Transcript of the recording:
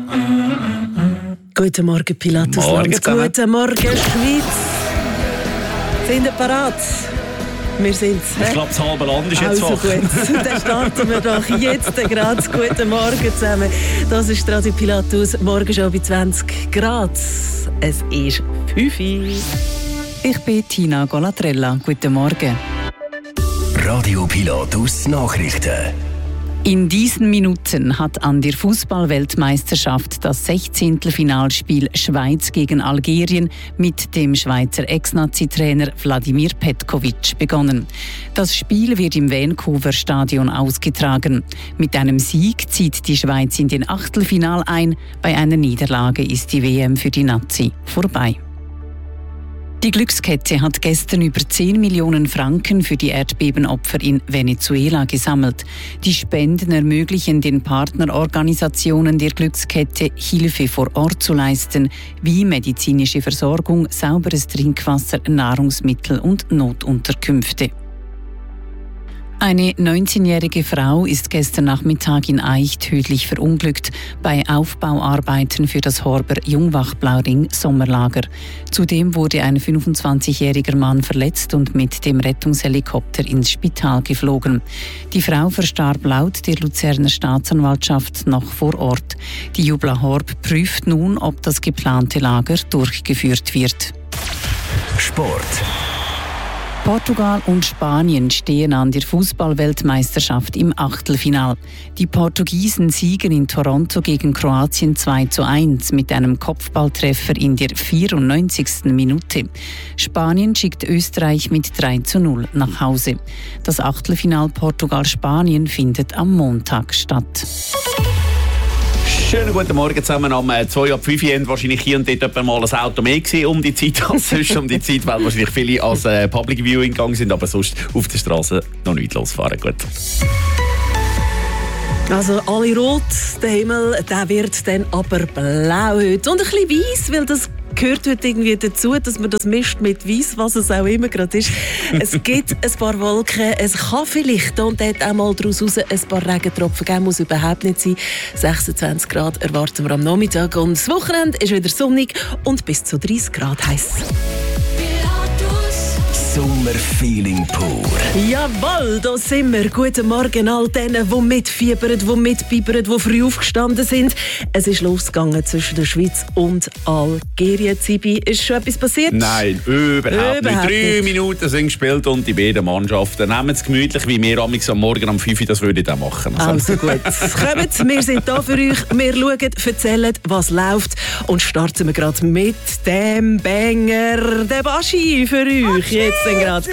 Guten Morgen, Pilatusland. Guten Morgen, Schweiz. Sind ihr parat? Wir sind's. Ich glaube, das halbe Land ist jetzt wach. Gut, dann starten wir doch jetzt gerade. Guten Morgen zusammen. Das ist Radio Pilatus, morgen schon bei 20 Grad. Es ist 5 Uhr. Ich bin Tina Golatrella. Guten Morgen. Radio Pilatus Nachrichten. In diesen Minuten hat an der Fußball-Weltmeisterschaft das 16. Finalspiel Schweiz gegen Algerien mit dem Schweizer Ex-Nazi-Trainer Vladimir Petkovic begonnen. Das Spiel wird im Vancouver-Stadion ausgetragen. Mit einem Sieg zieht die Schweiz in den Achtelfinal ein. Bei einer Niederlage ist die WM für die Nazi vorbei. Die Glückskette hat gestern über 10 Millionen Franken für die Erdbebenopfer in Venezuela gesammelt. Die Spenden ermöglichen den Partnerorganisationen der Glückskette, Hilfe vor Ort zu leisten, wie medizinische Versorgung, sauberes Trinkwasser, Nahrungsmittel und Notunterkünfte. Eine 19-jährige Frau ist gestern Nachmittag in Aich tödlich verunglückt bei Aufbauarbeiten für das Horber Jungwach-Blauring Sommerlager. Zudem wurde ein 25-jähriger Mann verletzt und mit dem Rettungshelikopter ins Spital geflogen. Die Frau verstarb laut der Luzerner Staatsanwaltschaft noch vor Ort. Die Jubla Horb prüft nun, ob das geplante Lager durchgeführt wird. Sport. Portugal und Spanien stehen an der Fußball-Weltmeisterschaft im Achtelfinal. Die Portugiesen siegen in Toronto gegen Kroatien 2:1 mit einem Kopfballtreffer in der 94. Minute. Spanien schickt Österreich mit 3:0 nach Hause. Das Achtelfinal Portugal-Spanien findet am Montag statt. Schönen guten Morgen zusammen. Am 2:05 Uhr wahrscheinlich hier und dort mal ein Auto mehr gewesen um die Zeit als sonst um die Zeit, weil wahrscheinlich viele als Public Viewing gegangen sind, aber sonst auf der Straße noch nicht losfahren. Gut. Also alle rot, der Himmel, der wird dann aber blau heute. Und ein bisschen weiss, weil das gehört heute irgendwie dazu, dass man das mischt mit Weiss, was es auch immer gerade ist. Es gibt ein paar Wolken, es kann vielleicht und dort auch mal daraus raus ein paar Regentropfen geben, muss überhaupt nicht sein. 26 Grad erwarten wir am Nachmittag und das Wochenende ist wieder sonnig und bis zu 30 Grad heiß. Sommerfeeling pur. Jawohl, da sind wir. Guten Morgen all denen, die mitfiebern, die mitbibbern, die früh aufgestanden sind. Es ist losgegangen zwischen der Schweiz und Algerien. Zibi, ist schon etwas passiert? Nein, überhaupt nicht. 3 Minuten sind gespielt und die beiden Mannschaften nehmen es gemütlich, wie wir am Morgen um 5 Uhr das würde ich auch machen. Also gut, kommt, wir sind da für euch. Wir schauen, erzählen, was läuft und starten wir gerade mit dem Banger, der Baschi für euch. Jetzt gerade.